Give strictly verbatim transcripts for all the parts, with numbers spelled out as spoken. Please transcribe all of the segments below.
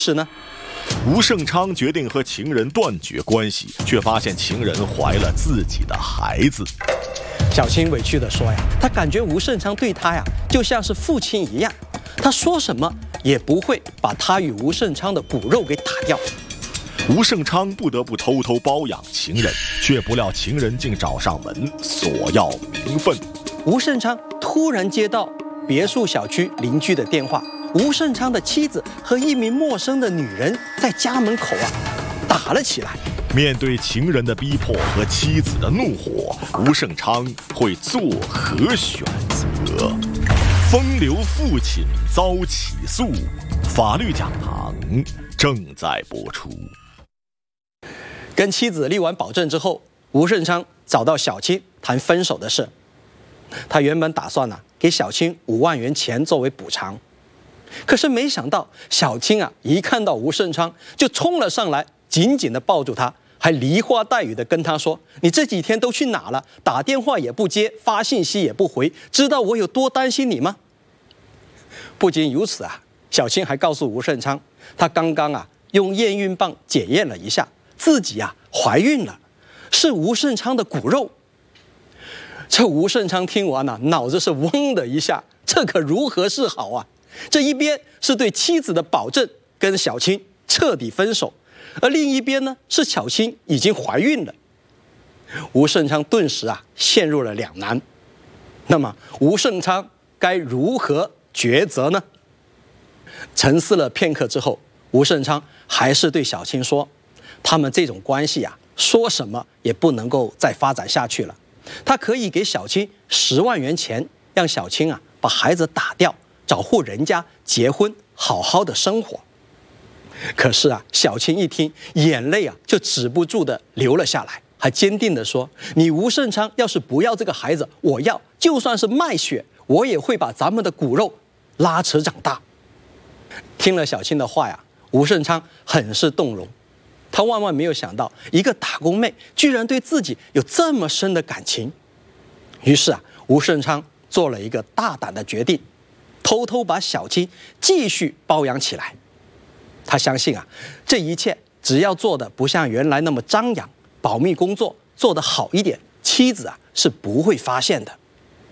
是呢？ 吴胜昌决定和情人断绝关系，却发现情人怀了自己的孩子。 小青委屈地说呀，她感觉吴胜昌对她呀就像是父亲一样，他说什么也不会把她与吴胜昌的骨肉给打掉。 吴胜昌不得不偷偷包养情人，却不料情人竟找上门索要名分。 吴胜昌突然接到别墅小区邻居的电话，吴胜昌的妻子和一名陌生的女人在家门口啊打了起来。 面对情人的逼迫和妻子的怒火，吴胜昌会作何选择？风流父亲遭起诉，法律讲堂正在播出。 跟妻子立完保证之后，吴胜昌找到小青谈分手的事。他原本打算呢、啊、给小青五万元钱作为补偿，可是没想到小青啊一看到吴胜昌就冲了上来，紧紧地抱住他，还梨花带雨地跟他说：“你这几天都去哪了？打电话也不接，发信息也不回，知道我有多担心你吗？”不仅如此啊，小青还告诉吴胜昌，她刚刚啊用验孕棒检验了一下，自己啊怀孕了，是吴胜昌的骨肉。这吴胜昌听完啊，脑子是嗡的一下，这可如何是好啊？这一边是对妻子的保证，跟小青彻底分手，而另一边呢是小青已经怀孕了。吴胜昌顿时啊陷入了两难。那么吴胜昌该如何抉择呢？沉思了片刻之后，吴胜昌还是对小青说，他们这种关系啊，说什么也不能够再发展下去了。他可以给小青十万元钱，让小青啊把孩子打掉，找户人家结婚，好好的生活。可是啊，小青一听，眼泪啊就止不住的流了下来，还坚定的说：“你吴胜昌要是不要这个孩子，我要，就算是卖血，我也会把咱们的骨肉拉扯长大。”听了小青的话呀，吴胜昌很是动容。他万万没有想到，一个打工妹居然对自己有这么深的感情。于是啊，吴胜昌做了一个大胆的决定，偷偷把小青继续包养起来。他相信啊，这一切只要做的不像原来那么张扬，保密工作做得好一点，妻子啊是不会发现的。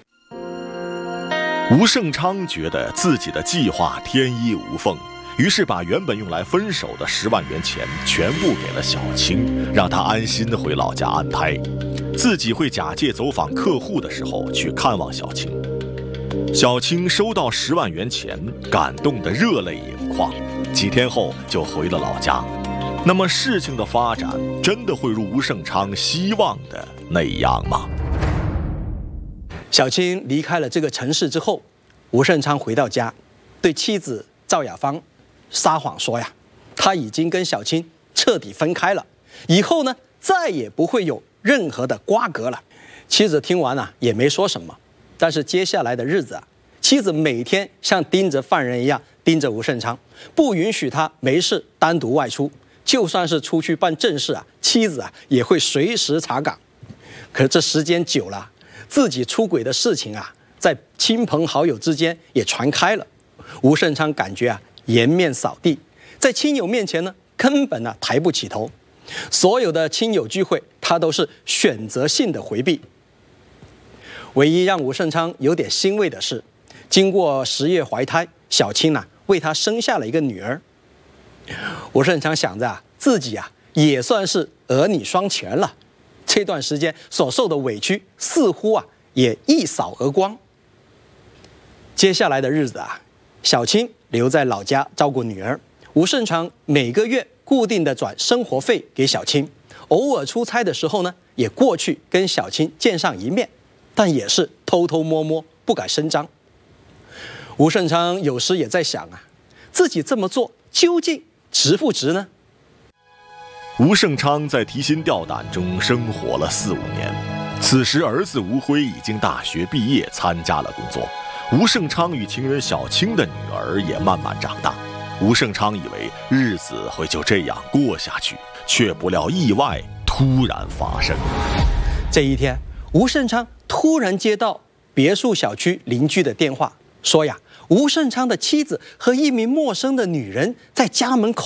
吴胜昌觉得自己的计划天衣无缝，于是把原本用来分手的十万元钱全部给了小青，让她安心回老家安胎，自己会假借走访客户的时候去看望小青。小青收到十万元钱，感动得热泪盈眶，几天后就回了老家。那么事情的发展真的会如吴胜昌希望的那样吗？ 小青离开了这个城市之后，吴胜昌回到家，对妻子赵雅芳撒谎说呀，他已经跟小青彻底分开了，以后呢再也不会有任何的瓜葛了。妻子听完啊也没说什么，但是接下来的日子啊，妻子每天像盯着犯人一样盯着吴胜昌，不允许他没事单独外出，就算是出去办正事啊，妻子啊也会随时查岗。可是这时间久了，自己出轨的事情啊，在亲朋好友之间也传开了。吴胜昌感觉啊，颜面扫地，在亲友面前呢，根本啊抬不起头。所有的亲友聚会，他都是选择性的回避。唯一让吴胜昌有点欣慰的是，经过十月怀胎，小青呢、啊、为他生下了一个女儿。吴胜昌想着啊，自己啊也算是儿女双全了。这段时间所受的委屈似乎啊也一扫而光。接下来的日子啊，小青留在老家照顾女儿，吴胜昌每个月固定的转生活费给小青，偶尔出差的时候呢，也过去跟小青见上一面，但也是偷偷摸摸，不敢声张。吴胜昌有时也在想啊，自己这么做究竟值不值呢？ 吴胜昌在提心吊胆中生活了四五年，此时儿子吴辉已经大学毕业，参加了工作。吴胜昌与情人小青的女儿也慢慢长大。吴胜昌以为日子会就这样过下去，却不料意外突然发生。 这一天，吴胜昌突然接到别墅小区邻居的电话，说呀，吴胜昌的妻子和一名陌生的女人在家门口